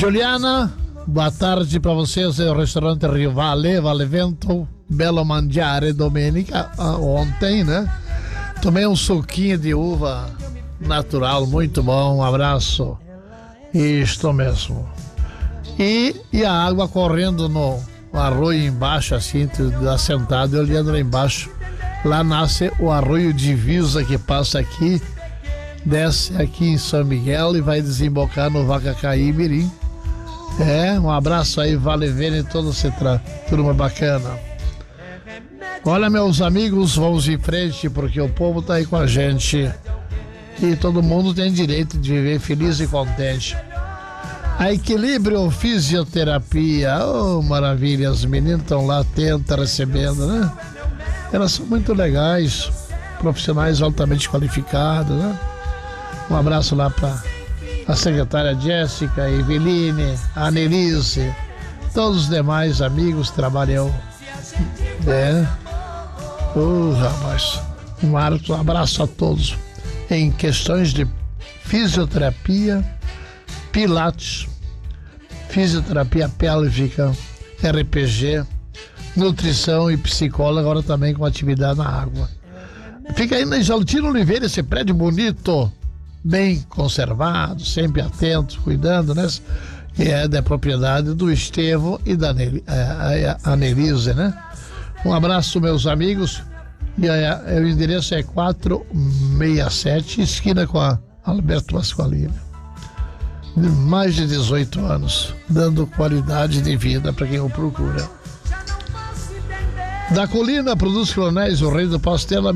Juliana, boa tarde para vocês. É o restaurante Rio Vale Vento, belo mangiare, domenica, ontem, né? Tomei um suquinho de uva natural, muito bom, um abraço. Isto mesmo. E a água correndo no arroio embaixo, assim, assentado, olhando lá embaixo. Lá nasce o arroio Divisa, que passa aqui, desce aqui em São Miguel e vai desembocar no Vacacaí Mirim. Um abraço aí, Vale Vene e toda essa turma bacana. Olha, meus amigos, vamos em frente, porque o povo tá aí com a gente e todo mundo tem direito de viver feliz e contente. A Equilíbrio Fisioterapia, oh, maravilha, as meninas estão lá atentas, recebendo, né? Elas são muito legais, profissionais altamente qualificados, né? Um abraço lá para a secretária Jéssica, a Eveline, a Anelise, todos os demais amigos trabalham, rapaz, um abraço a todos em questões de fisioterapia, pilates, fisioterapia pélvica, RPG, nutrição e psicóloga, agora também com atividade na água. Fica aí na Jaltino Oliveira, esse prédio bonito, bem conservado, sempre atento, cuidando, né? Que é da propriedade do Estevão e da Anelise, né? Um abraço, meus amigos. E o endereço é 467, esquina com a Alberto Pasqualini. Mais de 18 anos, dando qualidade de vida para quem o procura. Da Colina, produz coronéis, o rei do pastel.